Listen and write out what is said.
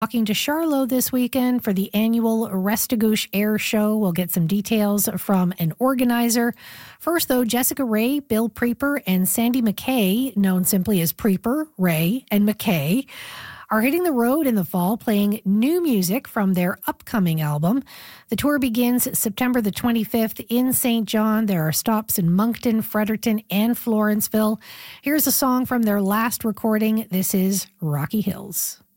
Talking to Charlot this weekend for the annual Restigouche Air Show. We'll get some details from an organizer. First, though, Jessica Ray, Bill Preeper, and Sandy McKay, known simply as Preeper, Ray, and McKay, are hitting the road in the fall playing new music from their upcoming album. The tour begins September the 25th in St. John. There are stops in Moncton, Fredericton, and Florenceville. Here's a song from their last recording. This is Rocky Hills.